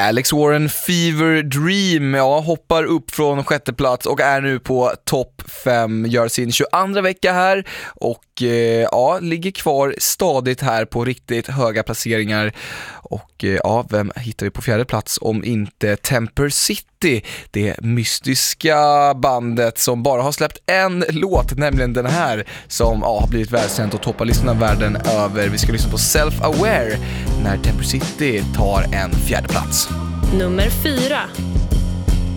Alex Warren, Fever Dream, hoppar upp från 6:e plats och är nu på topp 5, gör sin 22:a vecka här och ligger kvar stadigt här på riktigt höga placeringar. Och vem hittar vi på 4:e plats om inte Temper City, det mystiska bandet som bara har släppt en låt, nämligen den här som har blivit världskänt och toppar listorna världen över. Vi ska lyssna på Self-Aware när Temper City tar en 4:e plats. Nummer 4.